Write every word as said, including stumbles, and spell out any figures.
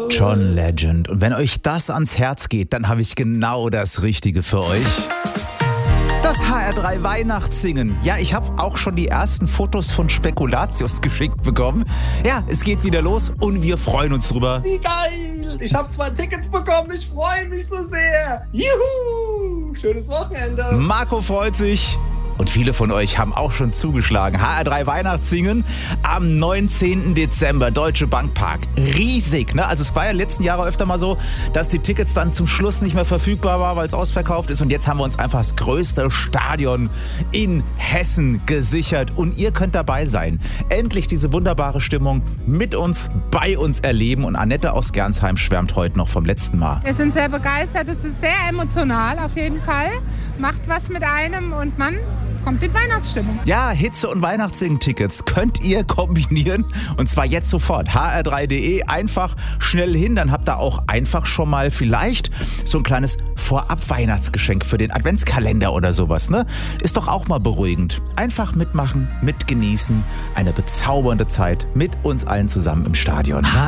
John Legend. Und wenn euch das ans Herz geht, dann habe ich genau das Richtige für euch. Das H R drei Weihnachtssingen. Ja, ich habe auch schon die ersten Fotos von Spekulatius geschickt bekommen. Ja, es geht wieder los und wir freuen uns drüber. Wie geil! Ich habe zwei Tickets bekommen. Ich freue mich so sehr. Juhu! Schönes Wochenende. Marco freut sich. Und viele von euch haben auch schon zugeschlagen. H R drei Weihnachtssingen am neunzehnten Dezember, Deutsche Bank Park. Riesig, ne? Also es war ja letzten Jahre öfter mal so, dass die Tickets dann zum Schluss nicht mehr verfügbar waren, weil es ausverkauft ist. Und jetzt haben wir uns einfach das größte Stadion in Hessen gesichert. Und ihr könnt dabei sein. Endlich diese wunderbare Stimmung mit uns, bei uns erleben. Und Annette aus Gernsheim schwärmt heute noch vom letzten Mal. Wir sind sehr begeistert. Es ist sehr emotional auf jeden Fall. Macht was mit einem und man kommt in Weihnachtsstimmung. Ja, Hitze- und Weihnachtssingen-Tickets könnt ihr kombinieren und zwar jetzt sofort. h r drei punkt d e, einfach schnell hin, dann habt ihr auch einfach schon mal vielleicht so ein kleines Vorab-Weihnachtsgeschenk für den Adventskalender oder sowas, ne? Ist doch auch mal beruhigend. Einfach mitmachen, mitgenießen, eine bezaubernde Zeit mit uns allen zusammen im Stadion. H